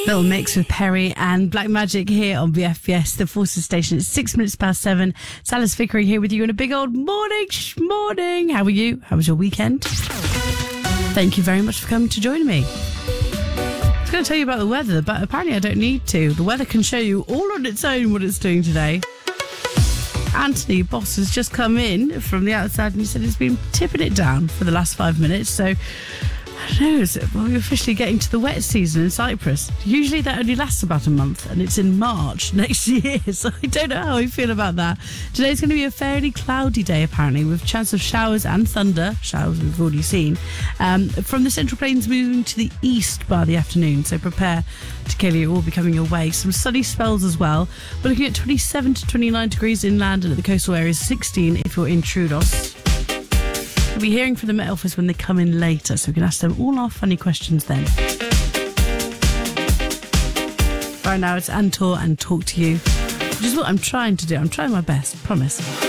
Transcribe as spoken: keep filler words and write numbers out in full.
Little mix with Perry and Black Magic here on B F B S, the Forces Station. It's six minutes past seven. It's Alice Vickery here with you on a big old morning. Sh- morning. How are you? How was your weekend? Thank you very much for coming to join me. I was going to tell you about the weather, but apparently I don't need to. The weather can show you all on its own what it's doing today. Anthony, boss, has just come in from the outside and he said he's been tipping it down for the last five minutes. So, I don't know, is it, well, we're officially getting to the wet season in Cyprus. Usually that only lasts about a month and it's in March next year. So I don't know how I feel about that. Today's going to be a fairly cloudy day, apparently, with chance of showers and thunder. Showers we've already seen. Um, from the Central Plains moving to the east by the afternoon. So prepare to kill you, all be coming your way. Some sunny spells as well. We're looking at twenty-seven to twenty-nine degrees inland and at the coastal areas sixteen if you're in Troodos. We'll be hearing from the Met Office when they come in later, so we can ask them all our funny questions then. Right now it's Antor and Talk to You, which is what I'm trying to do. I'm trying my best, promise.